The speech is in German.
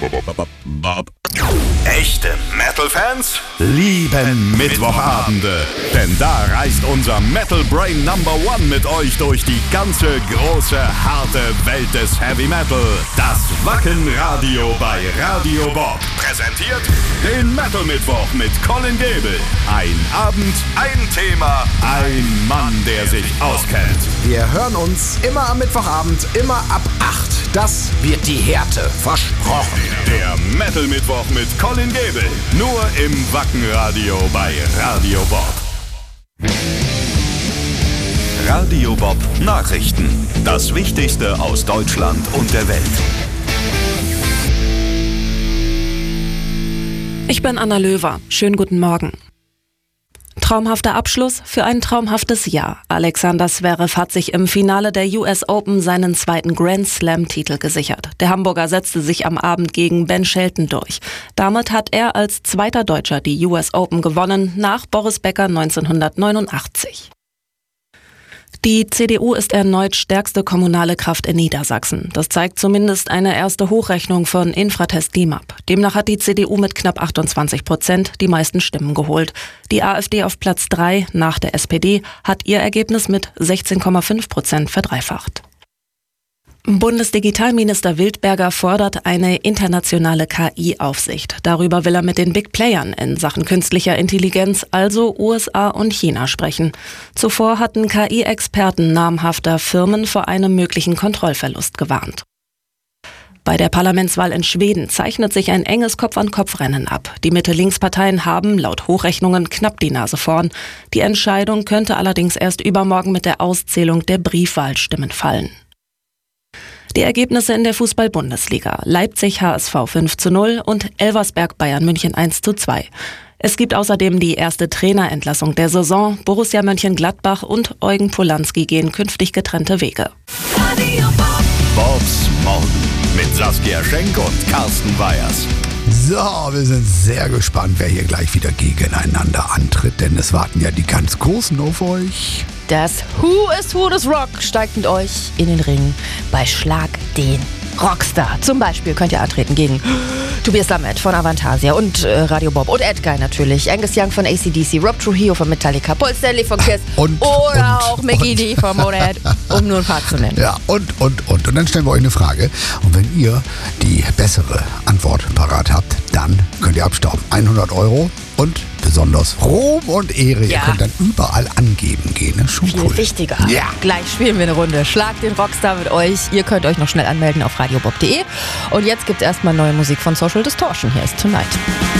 Echte Metal-Fans lieben Mittwochabende, denn da reist unser Metal Brain Number One mit euch durch die ganze große, harte Welt des Heavy Metal. Das Wacken-Radio bei Radio Bob präsentiert den Metal Mittwoch mit Colin Gebel. Ein Abend, ein Thema, ein Mann, der sich auskennt. Wir hören uns immer am Mittwochabend, immer ab 8. Das wird die Härte, versprochen. Der Metal Mittwoch mit Colin Gebel. Nur im Wacken-Radio bei Radio Bob. Radio Bob Nachrichten. Das Wichtigste aus Deutschland und der Welt. Ich bin Anna Löwer. Schönen guten Morgen. Traumhafter Abschluss für ein traumhaftes Jahr. Alexander Zverev hat sich im Finale der US Open seinen zweiten Grand Slam-Titel gesichert. Der Hamburger setzte sich am Abend gegen Ben Shelton durch. Damit hat er als zweiter Deutscher die US Open gewonnen, nach Boris Becker 1989. Die CDU ist erneut stärkste kommunale Kraft in Niedersachsen. Das zeigt zumindest eine erste Hochrechnung von Infratest DIMAP. Demnach hat die CDU mit knapp 28% die meisten Stimmen geholt. Die AfD auf Platz 3 nach der SPD hat ihr Ergebnis mit 16,5% verdreifacht. Bundesdigitalminister Wildberger fordert eine internationale KI-Aufsicht. Darüber will er mit den Big Playern in Sachen künstlicher Intelligenz, also USA und China, sprechen. Zuvor hatten KI-Experten namhafter Firmen vor einem möglichen Kontrollverlust gewarnt. Bei der Parlamentswahl in Schweden zeichnet sich ein enges Kopf-an-Kopf-Rennen ab. Die Mitte-Links-Parteien haben laut Hochrechnungen knapp die Nase vorn. Die Entscheidung könnte allerdings erst übermorgen mit der Auszählung der Briefwahlstimmen fallen. Die Ergebnisse in der Fußball-Bundesliga. Leipzig HSV 5:0 und Elversberg Bayern München 1:2. Es gibt außerdem die erste Trainerentlassung der Saison. Borussia Mönchengladbach und Eugen Polanski gehen künftig getrennte Wege. Bobs Morgen mit Saskia Schenk und Carsten Weyers. So, wir sind sehr gespannt, wer hier gleich wieder gegeneinander antritt, denn es warten ja die ganz Großen auf euch. Das Who is Who des Rock steigt mit euch in den Ring bei Schlag den Rockstar. Zum Beispiel könnt ihr antreten gegen Tobias Sammet von Avantasia und Radio Bob und Edguy natürlich, Angus Young von AC/DC, Rob Trujillo von Metallica, Paul Stanley von Kiss oder auch Mickey D von Motorhead, um nur ein paar zu nennen. Ja, und dann stellen wir euch eine Frage und wenn ihr die bessere Antwort parat habt, dann könnt ihr abstauben. 100 € und besonders Ruhm und Ehre. Ja. Ihr könnt dann überall angeben gehen. Ne? Schon Viel cool. wichtiger. Ja. Gleich spielen wir eine Runde. Schlag den Rockstar mit euch. Ihr könnt euch noch schnell anmelden auf radiobob.de. Und jetzt gibt es erstmal neue Musik von Social Distortion. Hier ist Tonight.